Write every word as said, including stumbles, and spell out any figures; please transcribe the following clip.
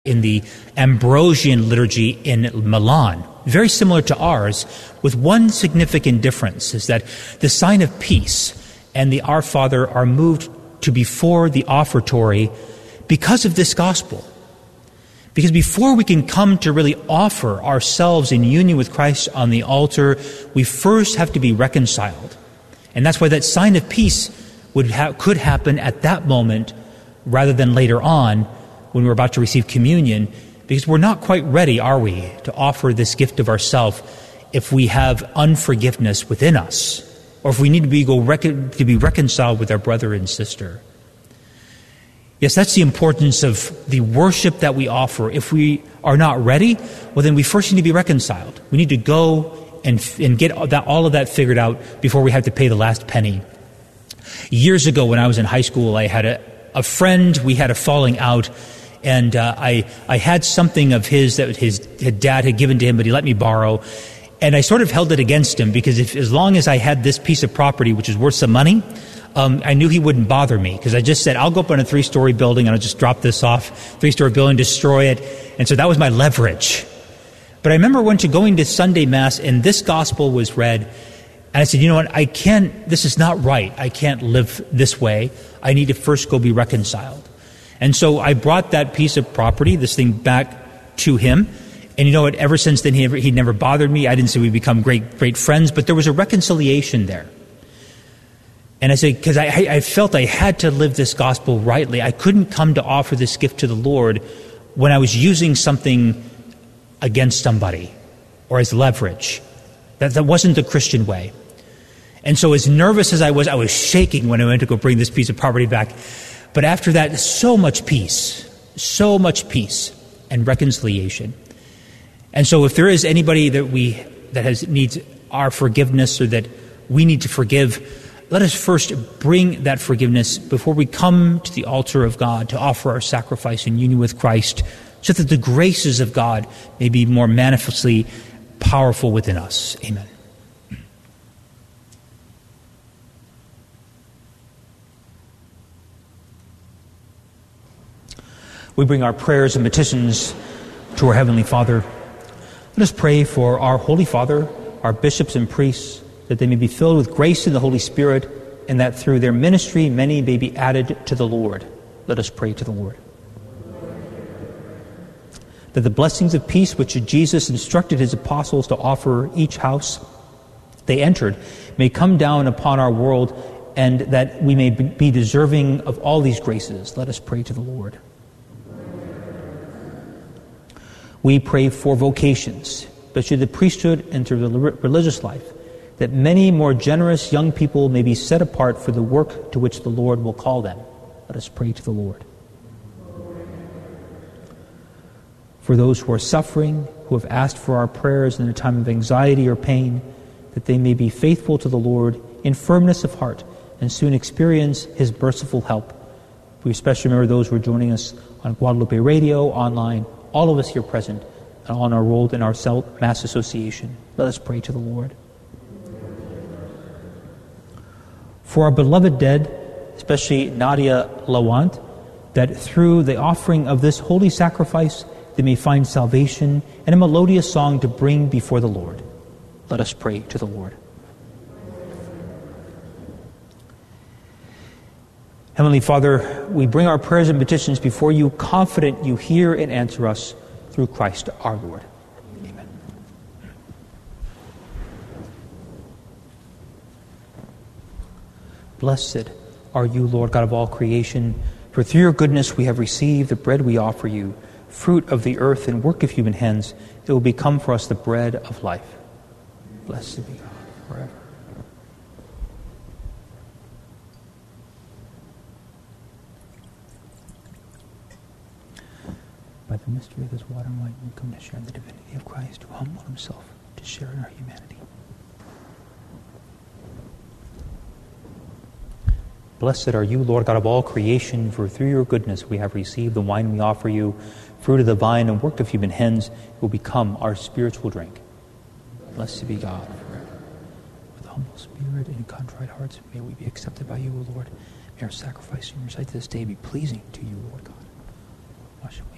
in the Ambrosian liturgy in Milan, very similar to ours, with one significant difference, is that the sign of peace and the Our Father are moved to before the offertory because of this gospel. Because before we can come to really offer ourselves in union with Christ on the altar, we first have to be reconciled. And that's why that sign of peace would ha- could happen at that moment rather than later on when we're about to receive communion, because we're not quite ready, are we, to offer this gift of ourself if we have unforgiveness within us, or if we need to be, go rec- to be reconciled with our brother and sister. Yes, that's the importance of the worship that we offer. If we are not ready, well, then we first need to be reconciled. We need to go and, and get that, all of that figured out before we have to pay the last penny. Years ago, when I was in high school, I had a, a friend. We had a falling out. And uh, I I had something of his that his, his dad had given to him, but he let me borrow. And I sort of held it against him because if, as long as I had this piece of property, which is worth some money, um, I knew he wouldn't bother me. Because I just said, I'll go up on a three-story building and I'll just drop this off, three-story building, destroy it. And so that was my leverage. But I remember when to going to Sunday Mass and this gospel was read. And I said, you know what, I can't, this is not right. I can't live this way. I need to first go be reconciled. And so I brought that piece of property, this thing, back to him. And you know what, ever since then, he never, he never bothered me. I didn't say we become great great friends, but there was a reconciliation there. And I said, because I, I felt I had to live this gospel rightly. I couldn't come to offer this gift to the Lord when I was using something against somebody or as leverage. That, that wasn't the Christian way. And so as nervous as I was, I was shaking when I went to go bring this piece of property back. But after that, so much peace, so much peace and reconciliation. And so if there is anybody that we that has needs our forgiveness or that we need to forgive, let us first bring that forgiveness before we come to the altar of God to offer our sacrifice in union with Christ, so that the graces of God may be more manifestly powerful within us. Amen. We bring our prayers and petitions to our Heavenly Father. Let us pray for our Holy Father, our bishops and priests, that they may be filled with grace in the Holy Spirit, and that through their ministry many may be added to the Lord. Let us pray to the Lord. That the blessings of peace which Jesus instructed his apostles to offer each house they entered may come down upon our world, and that we may be deserving of all these graces. Let us pray to the Lord. We pray for vocations, especially the priesthood and to the religious life, that many more generous young people may be set apart for the work to which the Lord will call them. Let us pray to the Lord. For those who are suffering, who have asked for our prayers in a time of anxiety or pain, that they may be faithful to the Lord in firmness of heart and soon experience his merciful help. We especially remember those who are joining us on Guadalupe Radio, online, all of us here present, and on our roll in our Mass Association. Let us pray to the Lord. For our beloved dead, especially Nadia Lawant, that through the offering of this holy sacrifice, they may find salvation and a melodious song to bring before the Lord. Let us pray to the Lord. Heavenly Father, we bring our prayers and petitions before you, confident you hear and answer us through Christ our Lord. Amen. Blessed are you, Lord God of all creation, for through your goodness we have received the bread we offer you, fruit of the earth and work of human hands. It will become for us the bread of life. Blessed be God forever. By the mystery of this water and wine, we come to share in the divinity of Christ, who humbled himself to share in our humanity. Blessed are you, Lord God of all creation, for through your goodness we have received the wine we offer you, fruit of the vine and work of human hands. It will become our spiritual drink. Blessed be God forever. With a humble spirit and contrite hearts, may we be accepted by you, O Lord. May our sacrifice in your sight this day be pleasing to you, Lord God. Wash away